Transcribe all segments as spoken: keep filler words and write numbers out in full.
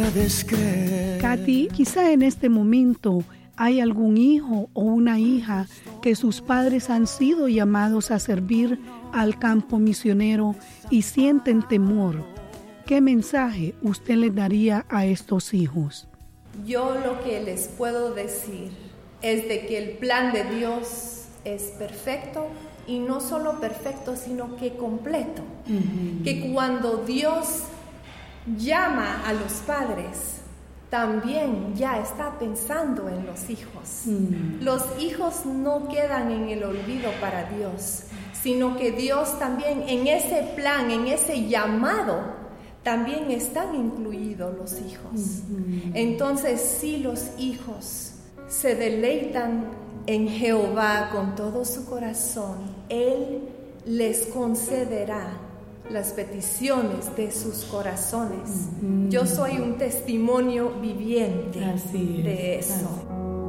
puedes creer. Katy, quizá en este momento hay algún hijo o una hija que sus padres han sido llamados a servir al campo misionero y sienten temor. ¿Qué mensaje usted les daría a estos hijos? Yo lo que les puedo decir es de que el plan de Dios es perfecto, y no solo perfecto, sino que completo. Uh-huh. Que cuando Dios llama a los padres, también ya está pensando en los hijos. Uh-huh. Los hijos no quedan en el olvido para Dios, sino que Dios también en ese plan, en ese llamado, también están incluidos los hijos. Uh-huh. Entonces, si los hijos se deleitan en Jehová con todo su corazón, Él les concederá las peticiones de sus corazones. Uh-huh. Yo soy un testimonio viviente Así es. de eso.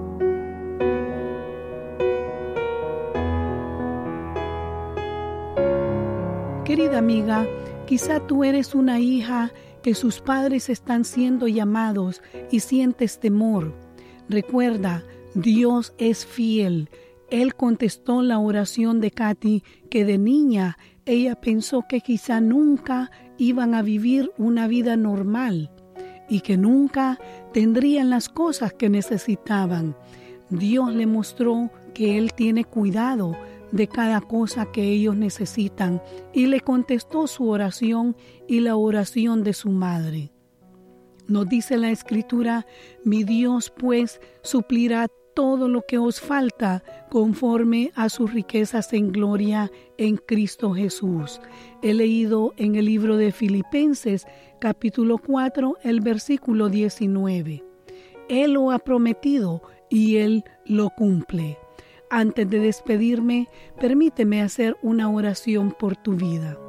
Así. Querida amiga, quizá tú eres una hija que sus padres están siendo llamados y sientes temor. Recuerda, Dios es fiel. Él contestó la oración de Katy, que de niña ella pensó que quizá nunca iban a vivir una vida normal y que nunca tendrían las cosas que necesitaban. Dios le mostró que Él tiene cuidado de cada cosa que ellos necesitan y le contestó su oración y la oración de su madre. Nos dice la Escritura: mi Dios pues suplirá todo lo que os falta conforme a sus riquezas en gloria en Cristo Jesús. He leído en el libro de Filipenses, capítulo cuatro, el versículo diecinueve. Él lo ha prometido y Él lo cumple. Antes de despedirme, permíteme hacer una oración por tu vida.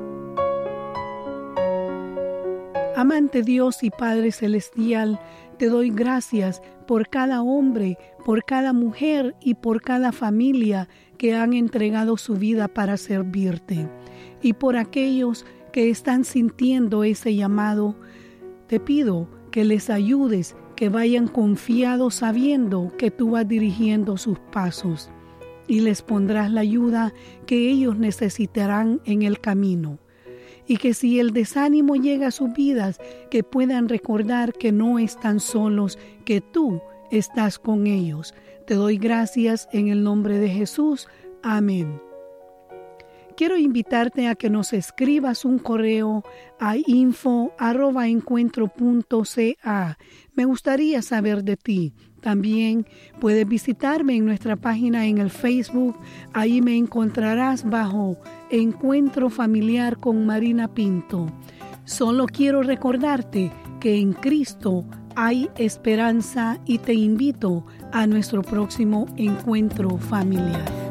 Amante Dios y Padre Celestial, te doy gracias por cada hombre, por cada mujer y por cada familia que han entregado su vida para servirte. Y por aquellos que están sintiendo ese llamado, te pido que les ayudes, que vayan confiados sabiendo que tú vas dirigiendo sus pasos y les pondrás la ayuda que ellos necesitarán en el camino. Y que si el desánimo llega a sus vidas, que puedan recordar que no están solos, que tú estás con ellos. Te doy gracias en el nombre de Jesús. Amén. Quiero invitarte a que nos escribas un correo a info arroba encuentro punto ca. Me gustaría saber de ti. También puedes visitarme en nuestra página en el Facebook. Ahí me encontrarás bajo Encuentro Familiar con Marina Pinto. Solo quiero recordarte que en Cristo hay esperanza y te invito a nuestro próximo encuentro familiar.